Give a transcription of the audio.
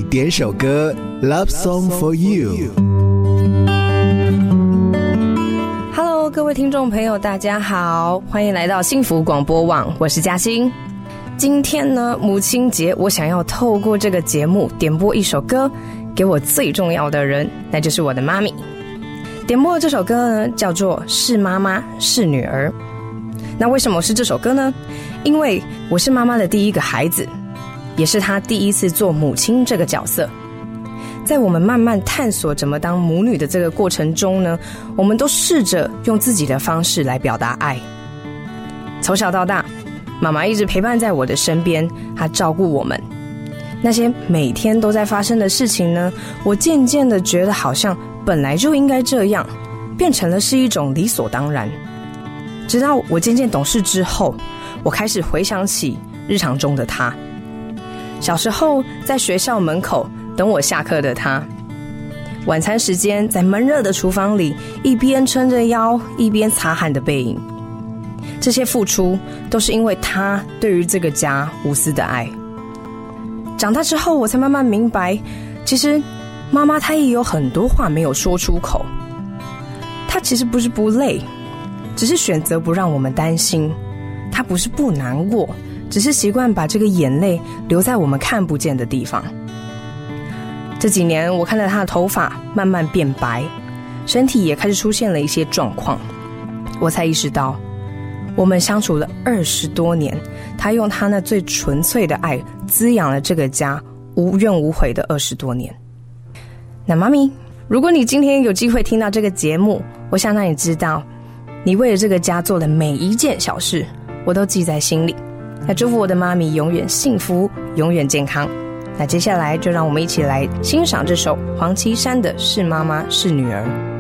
点首歌 Love Song for You。 Hello， 各位听众朋友大家好，欢迎来到幸福广播网，我是嘉欣。今天呢，母亲节，我想要透过这个节目点播一首歌给我最重要的人，那就是我的妈咪。点播的这首歌呢，叫做《是妈妈是女儿》。那为什么是这首歌呢？因为我是妈妈的第一个孩子，也是她第一次做母亲这个角色。在我们慢慢探索怎么当母女的这个过程中呢，我们都试着用自己的方式来表达爱。从小到大，妈妈一直陪伴在我的身边，她照顾我们。那些每天都在发生的事情呢，我渐渐的觉得好像本来就应该这样，变成了是一种理所当然。直到我渐渐懂事之后，我开始回想起日常中的她。小时候在学校门口等我下课的她，晚餐时间在闷热的厨房里一边撑着腰一边擦汗的背影。这些付出都是因为她对于这个家无私的爱。长大之后，我才慢慢明白，其实妈妈她也有很多话没有说出口。她其实不是不累，只是选择不让我们担心。她不是不难过，只是习惯把这个眼泪留在我们看不见的地方。这几年，我看到她的头发慢慢变白，身体也开始出现了一些状况，我才意识到，我们相处了20多年，她用她那最纯粹的爱滋养了这个家，无怨无悔的20多年。那妈咪，如果你今天有机会听到这个节目，我想让你知道，你为了这个家做的每一件小事，我都记在心里。那祝福我的妈咪永远幸福，永远健康。那接下来就让我们一起来欣赏这首黄绮珊的《是妈妈是女儿》。